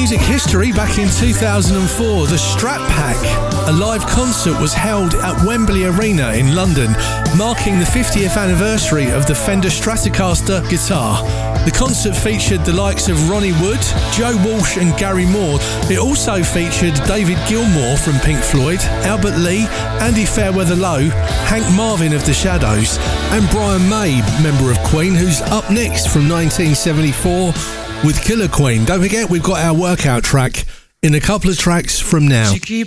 music history, back in 2004, the Strat Pack, a live concert was held at Wembley Arena in London, marking the 50th anniversary of the Fender Stratocaster guitar. The concert featured the likes of Ronnie Wood, Joe Walsh and Gary Moore. It also featured David Gilmour from Pink Floyd, Albert Lee, Andy Fairweather Lowe, Hank Marvin of The Shadows, and Brian May, member of Queen, who's up next from 1974 with Killer Queen. Don't forget, we've got our workout track in a couple of tracks from now.